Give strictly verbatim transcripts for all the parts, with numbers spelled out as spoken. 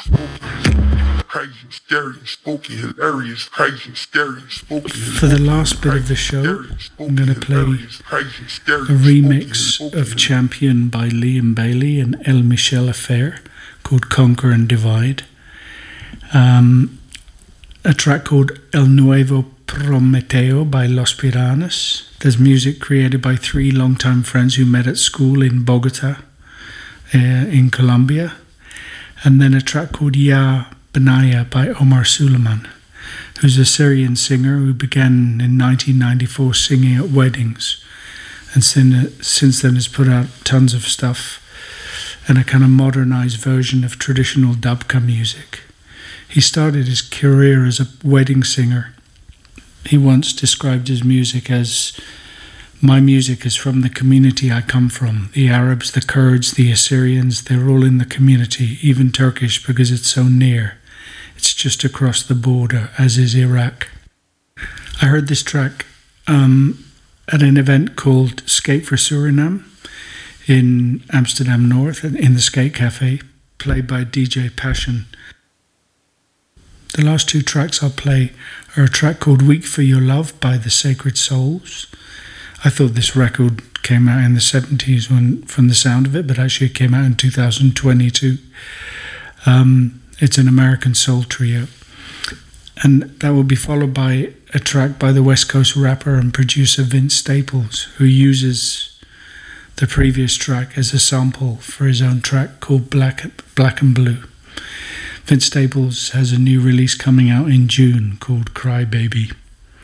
crazy, scary, spooky, hilarious, crazy, scary, spooky. For the last bit of the show, I'm going to play a remix of Champion by Liam Bailey and El Michel Affair called Conquer and Divide. Um, a track called El Nuevo Prometeo by Los Piranas. There's music created by three longtime friends who met at school in Bogota, uh, in Colombia. And then a track called Ya Benaya by Omar Suleiman, who's a Syrian singer who began in nineteen ninety-four singing at weddings, and since then has put out tons of stuff and a kind of modernized version of traditional dubka music. He started his career as a wedding singer. He once described his music as, "My music is from the community I come from. The Arabs, the Kurds, the Assyrians, they're all in the community, even Turkish because it's so near. It's just across the border, as is Iraq." I heard this track um, at an event called Skate for Suriname in Amsterdam North, in the Skate Cafe, played by D J Passion. The last two tracks I'll play are a track called Weak for Your Love by the Sacred Souls. I thought this record came out in the seventies when, from the sound of it, but actually it came out in two thousand twenty-two. Um, it's an American soul trio. And that will be followed by a track by the West Coast rapper and producer Vince Staples, who uses the previous track as a sample for his own track called Black, Black and Blue. Vince Staples has a new release coming out in June called Cry Baby.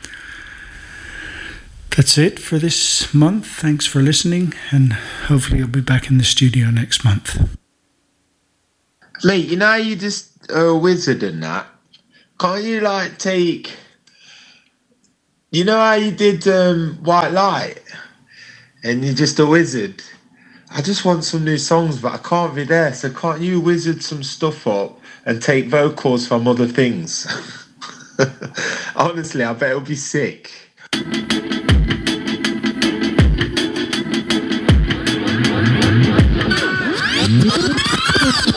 That's it for this month. Thanks for listening, and hopefully I'll be back in the studio next month. Mate, you know how you just a uh, wizard and that? Can't you like take... You know how you did um, White Light? And you're just a wizard? I just want some new songs, but I can't be there. So can't you wizard some stuff up and take vocals from other things? Honestly, I bet it'll be sick.